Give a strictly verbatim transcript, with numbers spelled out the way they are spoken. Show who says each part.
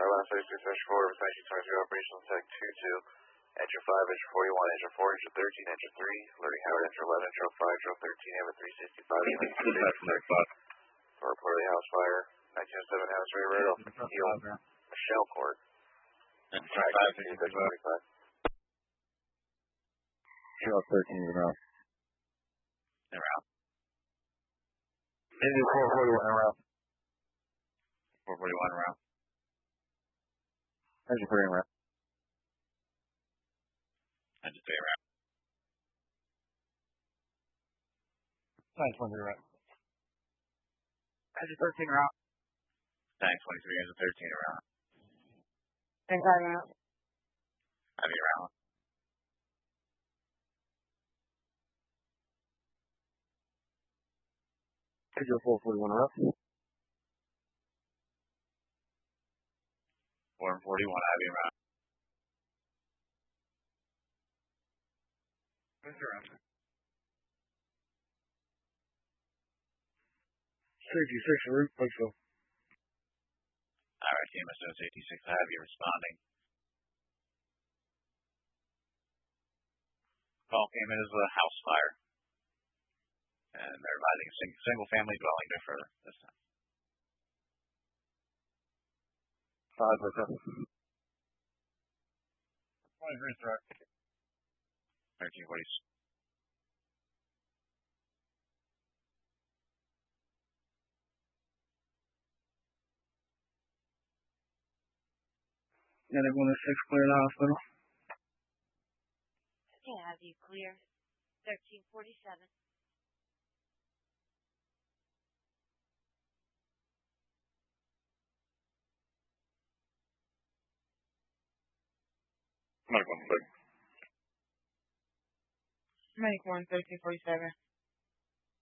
Speaker 1: last thirty-six dash four, nineteen twenty-three, operational tech two two. Engine five, engine forty-one, engine four, engine thirteen, engine three. Alerting Howard, engine eleven, engine five, engine thirteen, engine three sixty-five, engine six. For reportedly house fire. nineteen oh seven House Ray Road, Heel, Michelle Court.
Speaker 2: Engine five, engine forty-five.
Speaker 3: Shell thirteen is out.
Speaker 2: They're out.
Speaker 3: Engine four forty-one around.
Speaker 2: four forty-one around.
Speaker 3: Engine three around.
Speaker 2: Engine three around.
Speaker 3: nine twenty around.
Speaker 4: Engine thirteen around.
Speaker 2: nine twenty-three, engine thirteen around.
Speaker 4: Engine five around.
Speaker 2: Heavy around.
Speaker 3: Engine four forty-one around.
Speaker 2: four forty-one, heavy around.
Speaker 3: Around. sixty-six route, Pikesville.
Speaker 2: Alright, T M S O eighty-six, heavy responding. Call came in as a house fire. And they're advising a sing- single family dwelling no further this time.
Speaker 3: Five percent.
Speaker 2: twenty-three direct. thirteen forty.
Speaker 3: Yeah, they're going to six clear the hospital.
Speaker 5: Okay, have you clear? thirteen forty-seven.
Speaker 3: Medic one, six.
Speaker 4: Medic one, thirteen forty-seven.